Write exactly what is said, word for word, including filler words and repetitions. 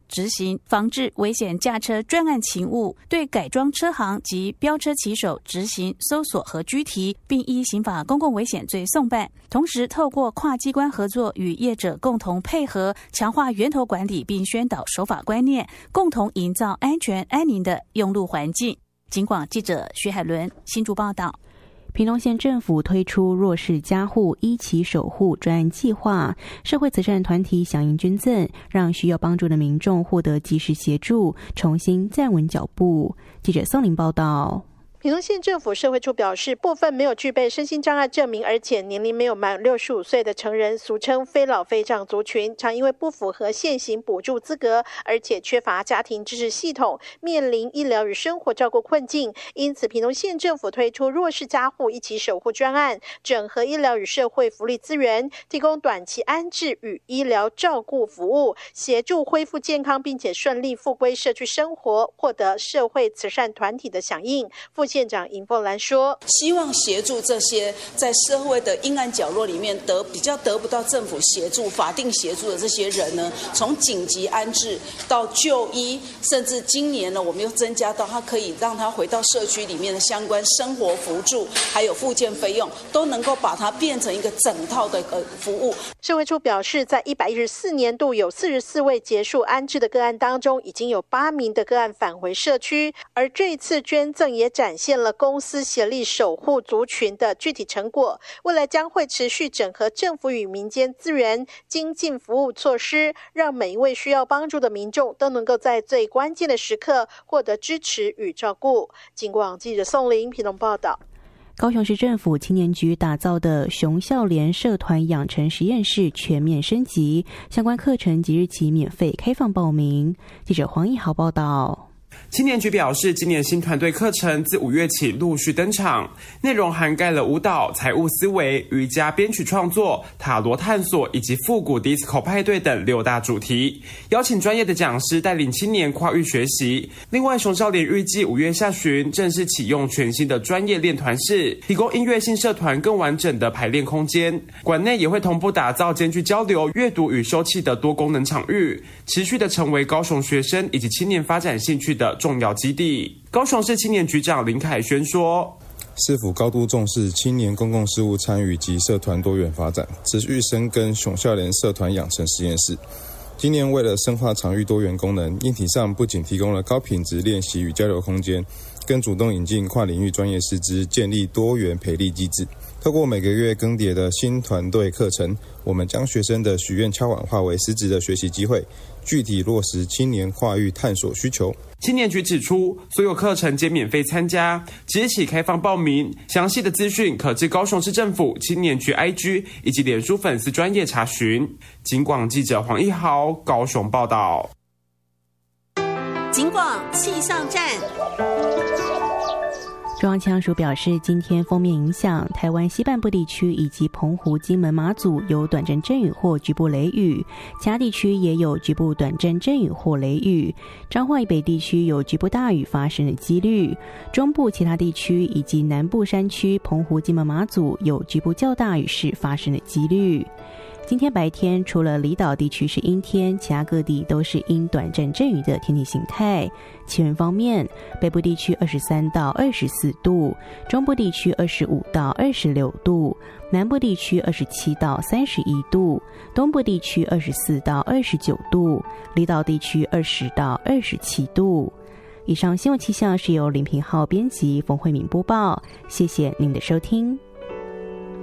执行防治危险驾车专案勤务，对改装车行及飙车骑手执行搜索和拘提，并依刑法公共危险罪送办。同时透过跨机关合作，与业者共同配合，强化源头管理，并宣导守法观念，共同营造安全安宁的用路环境。警广记者徐海伦新竹报道。 屏东县政府推出弱势家户一起守护专案计划，社会慈善团体响应捐赠，让需要帮助的民众获得及时协助，重新站稳脚步。记者宋玲报道。 屏东县政府社会处表示，部分没有具备身心障碍证明，而且年龄没有满六十五岁的成人，俗称非老非障族群，常因为不符合现行补助资格，而且缺乏家庭支持系统，面临医疗与生活照顾困境。因此，屏东县政府推出弱势家户一起守护专案，整合医疗与社会福利资源，提供短期安置与医疗照顾服务，协助恢复健康，并且顺利复归社区生活，获得社会慈善团体的响应。副县长尹凤兰说， 希望协助这些在社会的阴暗角落里面得比较得不到政府协助、法定协助的这些人呢，从紧急安置到就医，甚至今年呢，我们又增加到他可以让他回到社区里面的相关生活扶助，还有复健费用，都能够把它变成一个整套的呃服务。 社会处表示，在一百一十四年度有四十四位结束安置的个案当中，已经有八名的个案返回社区，而这一次捐赠也展现了公私协力守护族群的具体成果。未来将会持续整合政府与民间资源，精进服务措施，让每一位需要帮助的民众都能够在最关键的时刻获得支持与照顾。警广记者宋玲屏东报道。 高雄市政府青年局打造的熊笑脸社团养成实验室全面升级，相关课程即日起免费开放报名。记者黄义豪报道。 青年局表示，今年新团队课程自五月起陆续登场，内容涵盖了舞蹈、财务思维、瑜伽编曲创作、塔罗探索以及复古 disco 派对等六大主题，邀请专业的讲师带领青年跨域学习。另外，熊少年预计五月下旬正式启用全新的专业练团室，提供音乐性社团更完整的排练空间。馆内也会同步打造兼具交流、阅读与休憩的多功能场域，持续的成为高雄学生以及青年发展兴趣的重要基地。高雄市青年局长林凯轩说， 市府高度重视青年公共事务参与及社团多元发展，持续深耕熊笑脸社团养成实验室。今年为了深化场域多元功能，硬体上不仅提供了高品质练习与交流空间，更主动引进跨领域专业师资，建立多元培力机制。透过每个月更迭的新团队课程，我们将学生的许愿敲碗化为实质的学习机会，具体落实青年跨域探索需求。 青年局指出，所有课程皆免费参加，即日起开放报名，详细的资讯可至高雄市政府青年局 I G 以及脸书粉丝专页查询。警广记者黄一豪高雄报道。 警广气象站。 中央气象署表示，今天锋面影响台湾西半部地区以及澎湖、金门、马祖有短暂阵雨或局部雷雨，其他地区也有局部短暂阵雨或雷雨。彰化以北地区有局部大雨发生的几率，中部其他地区以及南部山区、澎湖、金门、马祖有局部较大雨势发生的几率。今天白天除了离岛地区是阴天，其他各地都是阴短暂阵雨的天气形态。气温方面，北部地区二十三到二十四度，中部地区二十五到二十六度，南部地区二十七到三十一度，东部地区二十四到二十九度，离岛地区二十到二十七度。以上新闻气象是由林平浩编辑，冯慧敏播报，谢谢您的收听。